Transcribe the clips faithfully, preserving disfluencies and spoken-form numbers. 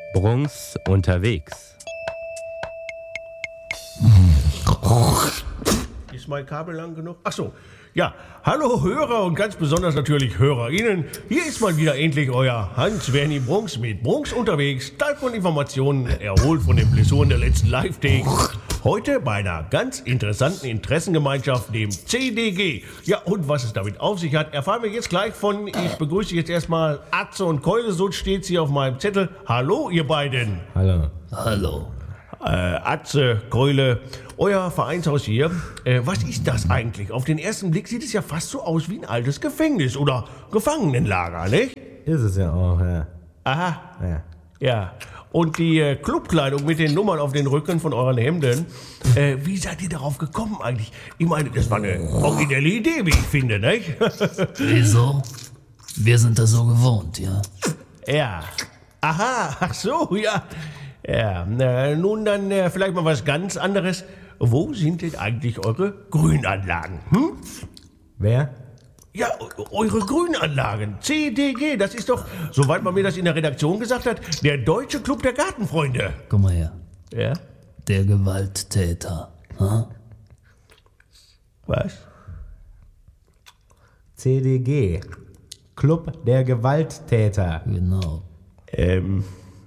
Brunks unterwegs. Ist mein Kabel lang genug? Ach so, ja. Hallo Hörer und ganz besonders natürlich HörerInnen. Hier ist mal wieder endlich euer Hans-Werni Brunks mit Brunks unterwegs. Teil von Informationen erholt von den Blessuren der letzten Live-Takes. Heute bei einer ganz interessanten Interessengemeinschaft, dem C D G. Ja, und was es damit auf sich hat, erfahren wir jetzt gleich von, ich begrüße jetzt erstmal Atze und Keule, so steht's hier auf meinem Zettel. Hallo, ihr beiden. Hallo. Hallo. Äh, Atze, Keule, euer Vereinshaus hier, äh, was ist das eigentlich? Auf den ersten Blick sieht es ja fast so aus wie ein altes Gefängnis oder Gefangenenlager, nicht? Ist es ja auch, ja. Aha, ja. ja. Und die äh, Clubkleidung mit den Nummern auf den Rücken von euren Hemden, äh, wie seid ihr darauf gekommen eigentlich? Ich meine, das war eine originelle Idee, wie ich finde, nicht? Wieso? Wir sind das so gewohnt, ja? Ja. Aha, ach so, ja. Ja, na, nun dann äh, vielleicht mal was ganz anderes. Wo sind denn eigentlich eure Grünanlagen? Hm? Wer? Ja, eure Grünanlagen. C D G, das ist doch, soweit man mir das in der Redaktion gesagt hat, der Deutsche Club der Gartenfreunde. Guck mal her. Ja? Der Gewalttäter. Hm? Was? C D G. Club der Gewalttäter. Genau. Ähm.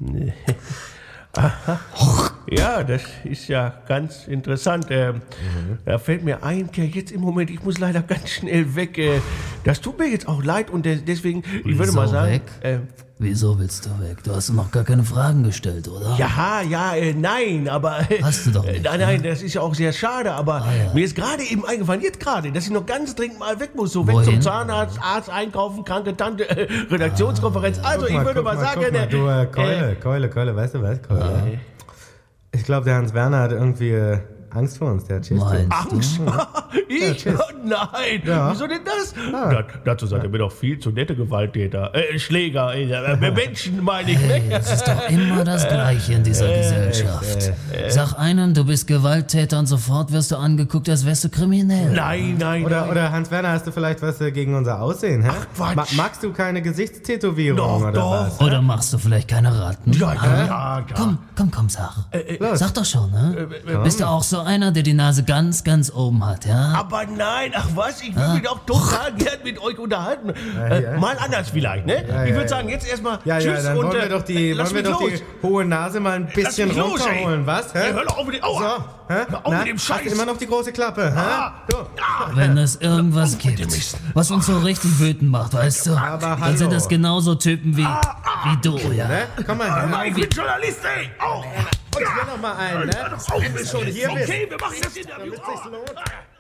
Aha. Ja, das ist ja ganz interessant. Ähm, mhm. Da fällt mir ein, ja, jetzt im Moment, ich muss leider ganz schnell weg. Äh, das tut mir jetzt auch leid und des, deswegen, ich Wieso würde mal sagen. Weg? Äh, Wieso willst du weg? Du hast noch gar keine Fragen gestellt, oder? ja, ja, äh, nein, aber. Äh, Hast du doch nicht, Nein, nein, das ist ja auch sehr schade, aber Ah, ja. mir ist gerade eben eingefallen, jetzt gerade, dass ich noch ganz dringend mal weg muss. So weg Wohin? zum Zahnarzt, Arzt, einkaufen, kranke Tante, äh, Redaktionskonferenz. Also, Guck ich mal, würde guck mal mal, sagen. guck mal, äh, du, äh, Keule, äh, Keule, Keule, weißt du was, Keule? Ich glaube, der Hans-Werner hat irgendwie äh, Angst vor uns, der hat Schiss. Meinst Angst? Ich? tschüss. Nein, Ja. wieso denn das? Ah. Da, dazu seid ihr mir doch viel zu nette Gewalttäter. Äh, Schläger, äh, äh, Menschen meine ich. Ne? Es ist doch immer das Gleiche in dieser Gesellschaft. Sag einen, du bist Gewalttäter und sofort wirst du angeguckt, als wärst du kriminell. Nein, nein, Oder, nein. oder Hans-Werner, hast du vielleicht was äh, gegen unser Aussehen, hä? Ach, Quatsch. Ma magst du keine Gesichtstätowierung Doch, oder doch. was? Oder machst du vielleicht keine Ratten? Ja, Ah? ja, ja, ja. Komm, komm, komm, sag. Los. Sag doch schon, ne? Bist du auch so einer, der die Nase ganz, ganz oben hat, ja? Aber nein, ach was, ich würde mich doch total gern mit euch unterhalten. Äh, ja. Mal anders vielleicht, ne? Ja, ich ja, würde ja. sagen, jetzt erstmal Ja, ja, tschüss dann und wollen wir äh, doch die, lass wollen wir mich doch los. die hohe Nase mal ein bisschen mich los, ey. runterholen, was? Hä? Ey, hör doch auf mit dem, aua. So, hä? Hör auf mit dem Scheiß. Hast immer noch die große Klappe, hä? Ah. So. Wenn es irgendwas mit dem gibt, Mist. was uns so richtig wütend macht, weißt du, Aber dann hallo. sind das genauso Typen wie, wie du, ja. Ne? Komm mal her. Ah, ich bin Journalist, ey. Au. Und hier noch mal einen, ne? Hör doch auf, Wenn du schon hier bist. Okay, wir machen das Interview. Damit sich's lohnt. Ah.